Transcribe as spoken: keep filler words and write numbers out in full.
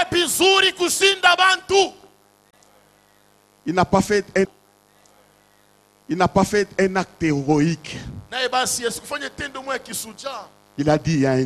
bizuri kushinda bantu. Il n'a pas fait un, il n'a pas fait un acte héroïque. Na basi Yesu kufanya tendo moja kisuja. Il a dit il y a un